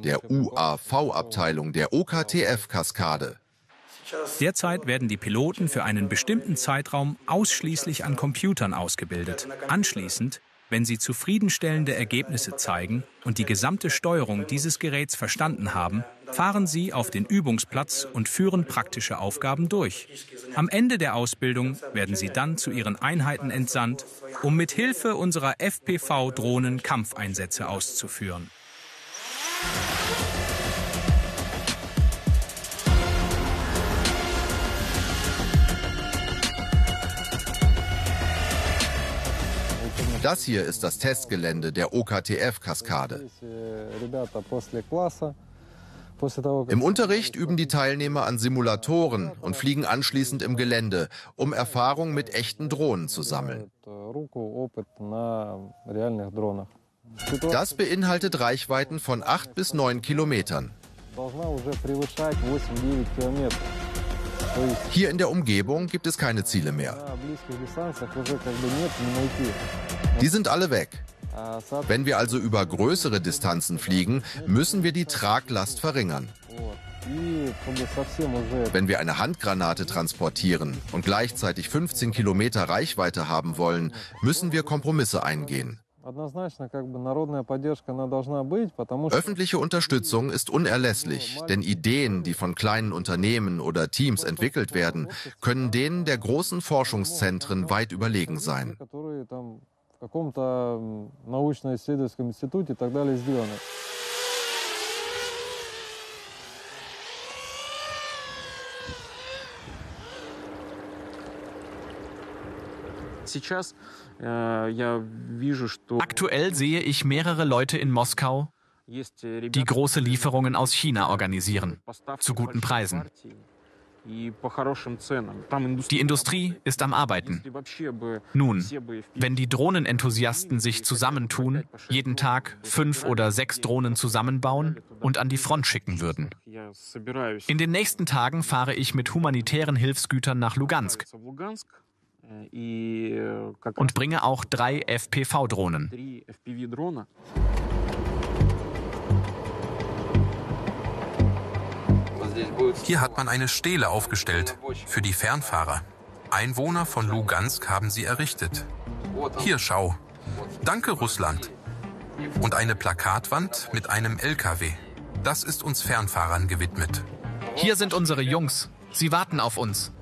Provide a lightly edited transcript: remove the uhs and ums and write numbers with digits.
der UAV-Abteilung der OKTF-Kaskade. Derzeit werden die Piloten für einen bestimmten Zeitraum ausschließlich an Computern ausgebildet. Anschließend, wenn sie zufriedenstellende Ergebnisse zeigen und die gesamte Steuerung dieses Geräts verstanden haben, fahren sie auf den Übungsplatz und führen praktische Aufgaben durch. Am Ende der Ausbildung werden sie dann zu ihren Einheiten entsandt, um mit Hilfe unserer FPV-Drohnen Kampfeinsätze auszuführen. Das hier ist das Testgelände der OKTF-Kaskade. Im Unterricht üben die Teilnehmer an Simulatoren und fliegen anschließend im Gelände, um Erfahrung mit echten Drohnen zu sammeln. Das beinhaltet Reichweiten von 8 bis 9 Kilometern. Hier in der Umgebung gibt es keine Ziele mehr. Die sind alle weg. Wenn wir also über größere Distanzen fliegen, müssen wir die Traglast verringern. Wenn wir eine Handgranate transportieren und gleichzeitig 15 Kilometer Reichweite haben wollen, müssen wir Kompromisse eingehen. Öffentliche Unterstützung ist unerlässlich, denn Ideen, die von kleinen Unternehmen oder Teams entwickelt werden, können denen der großen Forschungszentren weit überlegen sein. Aktuell sehe ich mehrere Leute in Moskau, die große Lieferungen aus China organisieren, zu guten Preisen. Die Industrie ist am Arbeiten. Nun, wenn die Drohnenenthusiasten sich zusammentun, jeden Tag 5 oder 6 Drohnen zusammenbauen und an die Front schicken würden. In den nächsten Tagen fahre ich mit humanitären Hilfsgütern nach Lugansk und bringe auch 3 FPV-Drohnen. Hier hat man eine Stele aufgestellt für die Fernfahrer. Einwohner von Lugansk haben sie errichtet. Hier, schau. Danke, Russland. Und eine Plakatwand mit einem LKW. Das ist uns Fernfahrern gewidmet. Hier sind unsere Jungs. Sie warten auf uns.